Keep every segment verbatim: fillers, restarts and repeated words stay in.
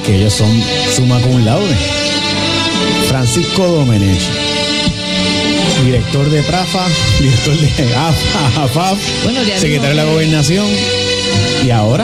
que ellos son summa cum laude. Francisco Domenech, director de Prafa, director de A F A F, bueno, secretario de la Gobernación, y ahora...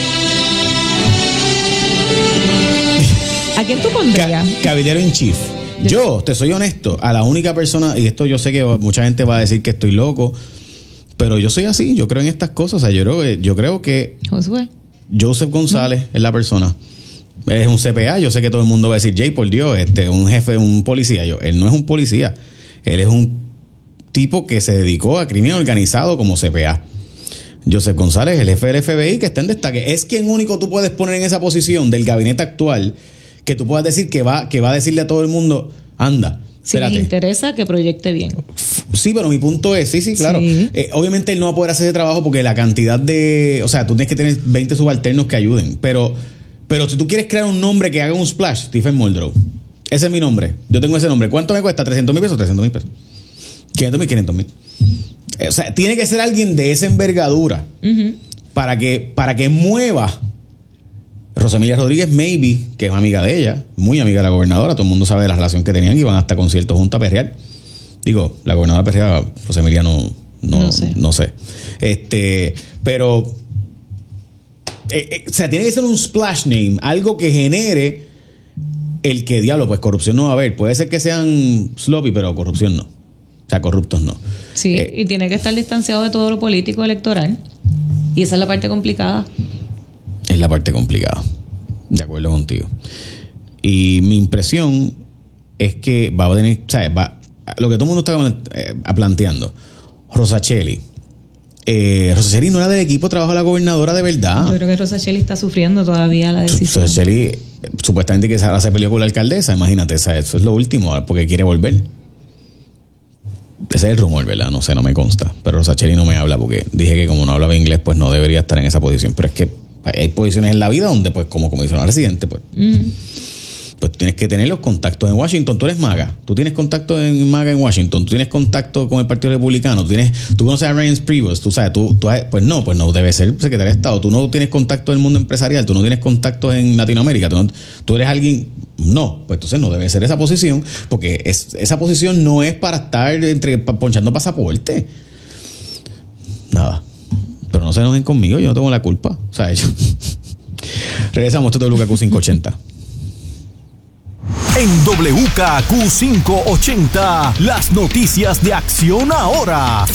¿A quién tú pondrías? Ca- caballero en chief. Yo, te soy honesto, a la única persona, y esto yo sé que mucha gente va a decir que estoy loco, pero yo soy así, yo creo en estas cosas. O sea, yo creo que, yo creo que Josué. Joseph González ¿Mm? es la persona. Es un C P A, yo sé que todo el mundo va a decir, Jay, por Dios, este, un jefe, un policía. Yo, él no es un policía, él es un tipo que se dedicó a crimen organizado como C P A. Joseph González, el jefe del F B I, que está en destaque. Es quien único tú puedes poner en esa posición del gabinete actual, que tú puedas decir que va, que va a decirle a todo el mundo, anda, si les interesa que proyecte bien. Sí, pero mi punto es, sí, sí, claro. Sí. Eh, obviamente él no va a poder hacer ese trabajo porque la cantidad de, o sea, tú tienes que tener veinte subalternos que ayuden, pero, pero si tú quieres crear un nombre que haga un splash, Stephen Muldrow, ese es mi nombre, yo tengo ese nombre. ¿Cuánto me cuesta? ¿trescientos mil pesos? trescientos mil pesos. quinientos mil, quinientos mil. O sea, tiene que ser alguien de esa envergadura uh-huh. para que, para que mueva. Rosemilia Rodríguez, maybe, que es amiga de ella, muy amiga de la gobernadora, todo el mundo sabe de la relación que tenían y van hasta conciertos juntos a perrear. Digo, la gobernadora perreaba, Rosemilia no, no, no sé. No sé. Este, pero, eh, eh, o sea, tiene que ser un splash name, algo que genere el que, diablo, pues corrupción no va a haber. Puede ser que sean sloppy, pero corrupción no. O sea, corruptos no. Sí, eh, y tiene que estar distanciado de todo lo político electoral. Y esa es la parte complicada. Es la parte complicada. De acuerdo contigo. Y mi impresión es que va a tener, ¿sabes? Va, lo que todo el mundo está eh, planteando. Rosachelli. Eh, Rosachelli no era del equipo de trabajo de la gobernadora de verdad. Yo creo que Rosachelli está sufriendo todavía la decisión. Rosachelli, supuestamente que ahora se peleó con la alcaldesa, imagínate, ¿sabes? Eso es lo último, porque quiere volver. Ese es el rumor, ¿verdad? No sé, no me consta. Pero Rosachelli no me habla porque dije que como no hablaba inglés, pues no debería estar en esa posición. Pero es que hay posiciones en la vida donde, pues, como comisionado residente, pues, mm. pues tienes que tener los contactos en Washington. Tú eres MAGA, tú tienes contacto en MAGA en Washington, tú tienes contacto con el Partido Republicano, tú tienes, tú conoces a Reince Priebus, tú sabes, tú, tú, pues no, pues no debe ser secretario de Estado. Tú no tienes contacto en el mundo empresarial, tú no tienes contacto en Latinoamérica, tú, no, tú eres alguien, no, pues entonces no debe ser esa posición, porque es, esa posición no es para estar entre ponchando pasaporte. Nada. Pero no se enojen conmigo, yo no tengo la culpa. O sea, ellos. Regresamos, esto es W K Q quinientos ochenta. En W K Q quinientos ochenta, las noticias de Acción Ahora.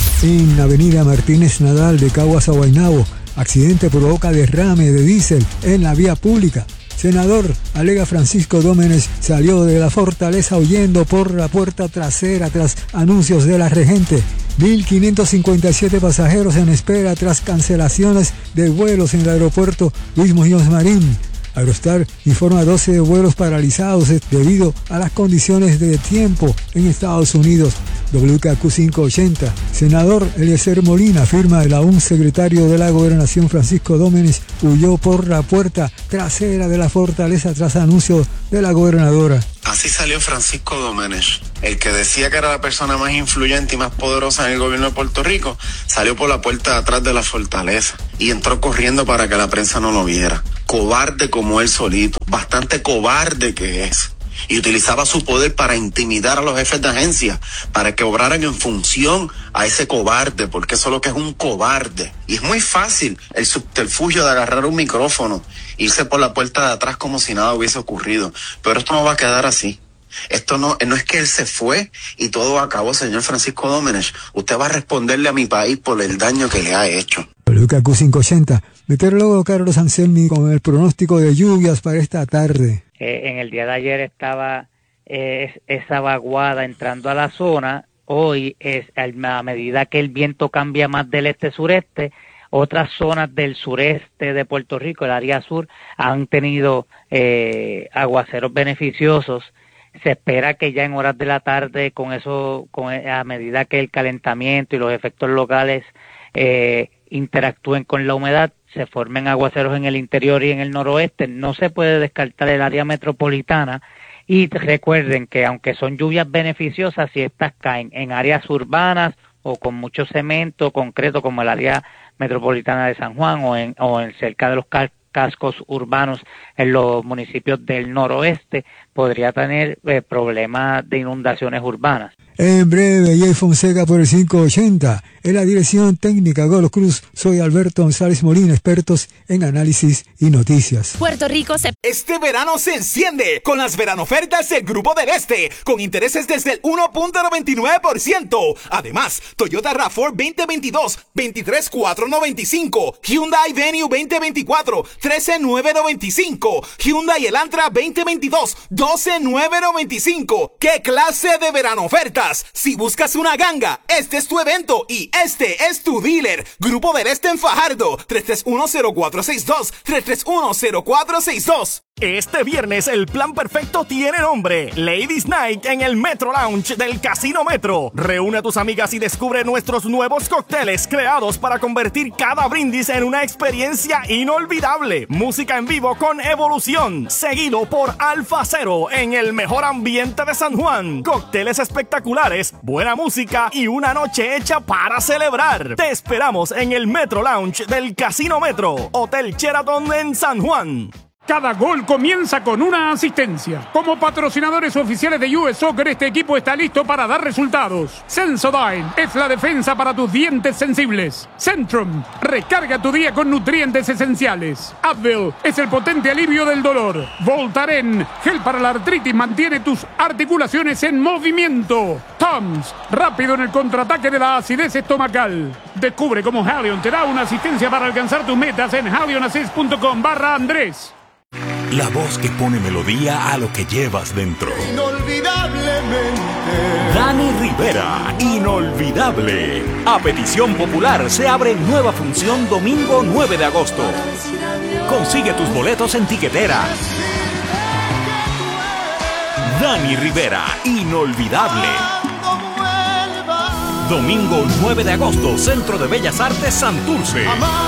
En Avenida Martínez Nadal de Caguas a Guaynabo, accidente provoca derrame de diésel en la vía pública. Senador, alega Francisco Domenech, salió de la fortaleza huyendo por la puerta trasera tras anuncios de la regente. mil quinientos cincuenta y siete pasajeros en espera tras cancelaciones de vuelos en el aeropuerto Luis Muñoz Marín. Aerostar informa doce vuelos paralizados debido a las condiciones de tiempo en Estados Unidos. W K Q quinientos ochenta. Senador Eliezer Molina afirma el aún secretario de la Gobernación Francisco Domenech huyó por la puerta trasera de la fortaleza tras anuncio de la gobernadora. Así salió Francisco Domenech, el que decía que era la persona más influyente y más poderosa en el gobierno de Puerto Rico, salió por la puerta de atrás de la fortaleza y entró corriendo para que la prensa no lo viera. Cobarde como él solito, bastante cobarde que es. Y utilizaba su poder para intimidar a los jefes de agencia, para que obraran en función a ese cobarde, porque eso es lo que es un cobarde. Y es muy fácil el subterfugio de agarrar un micrófono, irse por la puerta de atrás como si nada hubiese ocurrido. Pero esto no va a quedar así. Esto no, no es que él se fue y todo acabó, señor Francisco Domenech. Usted va a responderle a mi país por el daño que le ha hecho. W K Q quinientos ochenta. Meteorólogo Carlos Anselmi con el pronóstico de lluvias para esta tarde. Eh, en el día de ayer estaba eh, esa vaguada entrando a la zona. Hoy, es a medida que el viento cambia más del este-sureste, otras zonas del sureste de Puerto Rico, el área sur, han tenido eh, aguaceros beneficiosos. Se espera que ya en horas de la tarde, con eso, con a medida que el calentamiento y los efectos locales eh, interactúen con la humedad, se formen aguaceros en el interior y en el noroeste. No se puede descartar el área metropolitana. Y recuerden que aunque son lluvias beneficiosas, si estas caen en áreas urbanas o con mucho cemento concreto como el área metropolitana de San Juan o en, o en cerca de los car- cascos urbanos en los municipios del noroeste, podría tener eh, problemas de inundaciones urbanas. En breve, Jay Fonseca por el quinientos ochenta. En la dirección técnica Golo Cruz, soy Alberto González Molina, expertos en análisis y noticias. Puerto Rico se... Este verano se enciende con las veranofertas del Grupo del Este, con intereses desde el uno punto noventa y nueve por ciento. Además, Toyota RAV cuatro veinte veintidós, veintitrés mil cuatrocientos noventa y cinco, Hyundai Venue veinte veinticuatro, trece mil novecientos noventa y cinco, Hyundai Elantra veinte veintidós, doce mil novecientos noventa y cinco. ¿Qué clase de veranofertas? Si buscas una ganga, este es tu evento y este es tu dealer. Grupo del Este en Fajardo, tres tres uno cero cuatro seis dos, tres tres uno cero cuatro seis dos. Este viernes el plan perfecto tiene nombre: Ladies Night en el Metro Lounge del Casino Metro. Reúne a tus amigas y descubre nuestros nuevos cócteles creados para convertir cada brindis en una experiencia inolvidable. Música en vivo con Evolución, seguido por Alfa Cero en el mejor ambiente de San Juan. Cócteles espectaculares, buena música y una noche hecha para celebrar. Te esperamos en el Metro Lounge del Casino Metro, Hotel Sheraton en San Juan. Cada gol comienza con una asistencia. Como patrocinadores oficiales de U S Soccer, este equipo está listo para dar resultados. Sensodyne es la defensa para tus dientes sensibles. Centrum, recarga tu día con nutrientes esenciales. Advil es el potente alivio del dolor. Voltaren, gel para la artritis, mantiene tus articulaciones en movimiento. Tums, rápido en el contraataque de la acidez estomacal. Descubre cómo Halion te da una asistencia para alcanzar tus metas en halionassist.com barra Andrés. La voz que pone melodía a lo que llevas dentro. Inolvidablemente. Dani Rivera, Inolvidable. A petición popular se abre nueva función domingo nueve de agosto. Consigue tus boletos en Tiquetera. Dani Rivera, Inolvidable. Domingo nueve de agosto, Centro de Bellas Artes Santurce.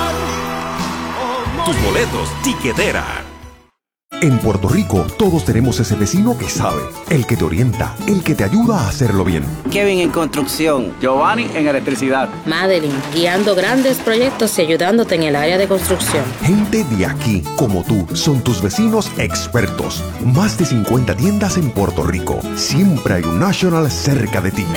Tus boletos, Tiquetera. En Puerto Rico, todos tenemos ese vecino que sabe, el que te orienta, el que te ayuda a hacerlo bien. Kevin en construcción, Giovanni en electricidad, Madeline guiando grandes proyectos y ayudándote en el área de construcción. Gente de aquí, como tú, son tus vecinos expertos. Más de cincuenta tiendas en Puerto Rico. Siempre hay un National cerca de ti.